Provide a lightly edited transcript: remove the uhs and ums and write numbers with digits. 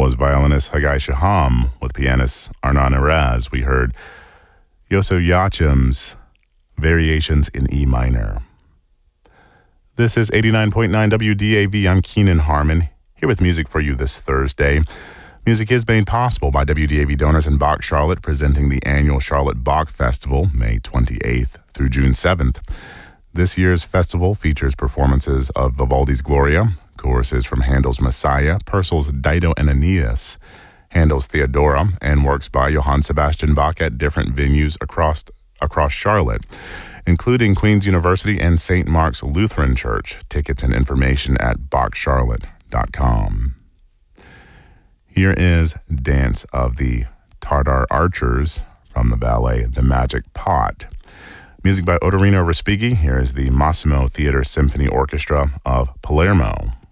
was violinist Hagai Shaham with pianist Arnon Eraz. We heard Yoso Yachim's Variations in E minor. This is 89.9 WDAV. I'm Keenan Harmon, here with music for you this Thursday. Music is made possible by WDAV donors in Bach, Charlotte, presenting the annual Charlotte Bach Festival, May 28th through June 7th. This year's festival features performances of Vivaldi's Gloria, choruses from Handel's Messiah, Purcell's Dido and Aeneas, Handel's Theodora, and works by Johann Sebastian Bach at different venues across Charlotte, including Queen's University and St. Mark's Lutheran Church. Tickets and information at bachcharlotte.com. Here is Dance of the Tartar Archers from the ballet The Magic Pot. Music by Otorino Respighi. Here is the Massimo Theater Symphony Orchestra of Palermo.